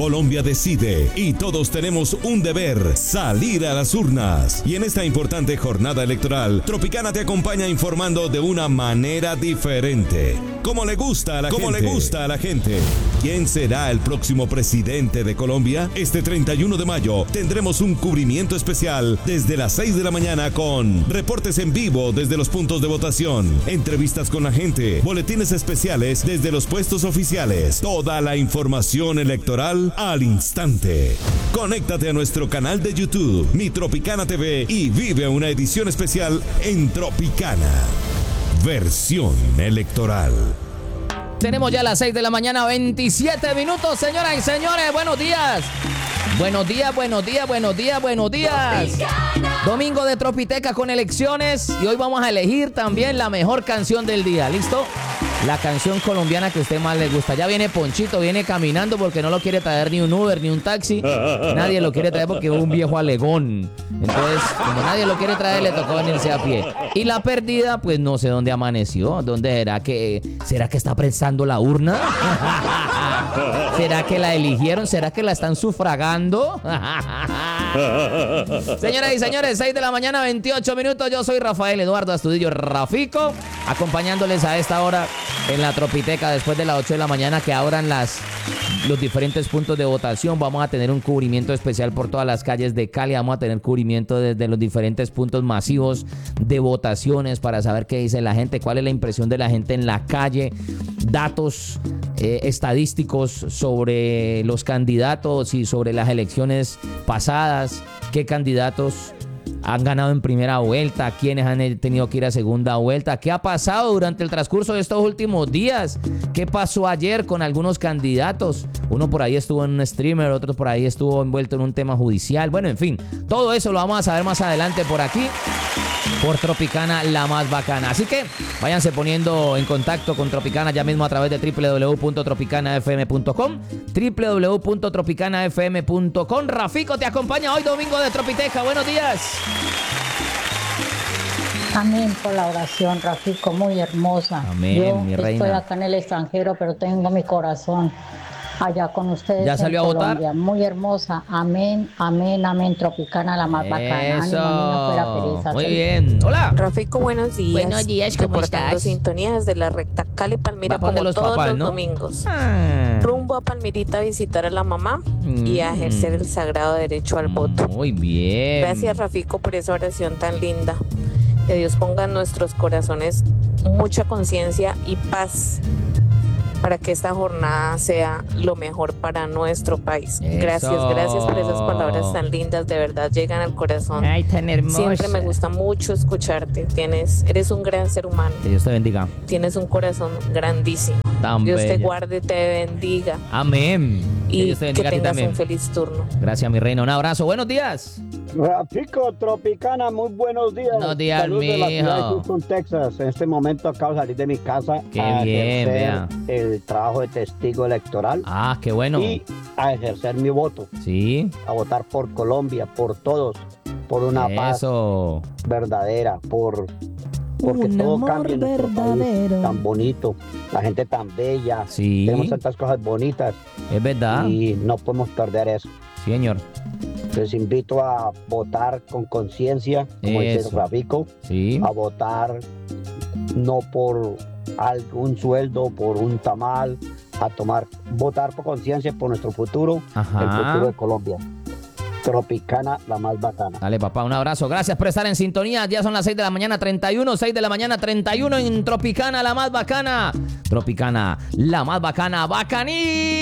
Colombia decide y todos tenemos un deber: salir a las urnas. Y en esta importante jornada electoral, Tropicana te acompaña informando de una manera diferente. Como le gusta a la gente. ¿Quién será el próximo presidente de Colombia? Este 31 de mayo tendremos un cubrimiento especial desde las 6 de la mañana con reportes en vivo desde los puntos de votación, entrevistas con la gente, boletines especiales desde los puestos oficiales, toda la información electoral al instante. Conéctate a nuestro canal de YouTube, Mi Tropicana TV, y vive una edición especial en Tropicana. Versión electoral. Tenemos ya las 6 de la mañana, 27 minutos, señoras y señores. Buenos días. Buenos días, buenos días, buenos días, buenos días. Tropicana. Domingo de Tropiteca con elecciones y hoy vamos a elegir también la mejor canción del día. ¿Listo? La canción colombiana que a usted más le gusta. Ya viene Ponchito, viene caminando porque no lo quiere traer ni un Uber ni un taxi. Nadie lo quiere traer porque es un viejo alegón. Entonces, como nadie lo quiere traer, le tocó venirse a pie. Y la perdida, pues no sé dónde amaneció. ¿Dónde será que está prestando la urna? ¿Será que la eligieron? ¿Será que la están sufragando? Señoras y señores, 6 de la mañana, 28 minutos. Yo soy Rafael Eduardo Astudillo Rafico, acompañándoles a esta hora en la Tropiteca después de las 8 de la mañana que abran los diferentes puntos de votación. Vamos a tener un cubrimiento especial por todas las calles de Cali. Vamos a tener cubrimiento desde los diferentes puntos masivos de votaciones para saber qué dice la gente, cuál es la impresión de la gente en la calle, datos estadísticos sobre los candidatos y sobre las elecciones pasadas, qué candidatos han ganado en primera vuelta, quiénes han tenido que ir a segunda vuelta, qué ha pasado durante el transcurso de estos últimos días, qué pasó ayer con algunos candidatos. Uno por ahí estuvo en un streamer, otro por ahí estuvo envuelto en un tema judicial. Bueno, en fin, todo eso lo vamos a saber más adelante por aquí, por Tropicana, la más bacana. Así que váyanse poniendo en contacto con Tropicana ya mismo a través de www.tropicanafm.com, www.tropicanafm.com. Rafico te acompaña hoy domingo de Tropiteca. Buenos días. Amén por la oración, Rafico, muy hermosa. Amén, mi reina. Estoy acá en el extranjero, pero tengo mi corazón allá con ustedes. ¿Ya salió en a votar? Colombia. Muy hermosa. Amén, amén, amén. Tropicana, la más bacana. Eso. Ánimo, niño, fuera pereza. Muy bien. Hola. Rafico, buenos días. Buenos días, ¿cómo reportando estás? sintonía desde la recta Cali Palmira, Va como los todos papás, los ¿no? domingos. Rumbo a Palmirita a visitar a la mamá y a ejercer el sagrado derecho al voto. Muy bien. Gracias, Rafico, por esa oración tan linda. Que Dios ponga en nuestros corazones mucha conciencia y paz para que esta jornada sea lo mejor para nuestro país. Eso. Gracias por esas palabras tan lindas, de verdad llegan al corazón. Ay, tan hermosa. Siempre me gusta mucho escucharte. Eres un gran ser humano. Que Dios te bendiga. Tienes un corazón grandísimo. Tan Dios bella. te guarde, te bendiga Amén. Que y Dios te bendiga que a ti tengas también. un feliz turno. Gracias, mi reina. Un abrazo. Buenos días. Rafico, Tropicana, muy buenos días. Buenos días, Saludos de la ciudad de mijo. Houston, Texas. En este momento acabo de salir de mi casa Qué a bien, ejercer vea. el trabajo de testigo electoral Ah, qué bueno. y a ejercer mi voto, Sí. a votar por Colombia, por todos, por una paz Eso. verdadera, porque Un todo amor cambia en nuestro verdadero. país, tan bonito, la gente tan bella, Sí. tenemos tantas cosas bonitas Es verdad. y no podemos perder eso. Sí, señor. Les invito a votar con conciencia, como dice Eso. Rafico, Sí. a votar no por algún sueldo, por un tamal, votar por conciencia por nuestro futuro, Ajá. el futuro de Colombia. Tropicana, la más bacana. Dale, papá, un abrazo. Gracias por estar en sintonía. Ya son las 6 de la mañana, 31. 6 de la mañana, 31 en Tropicana, la más bacana. Tropicana, la más bacana. ¡Bacaní!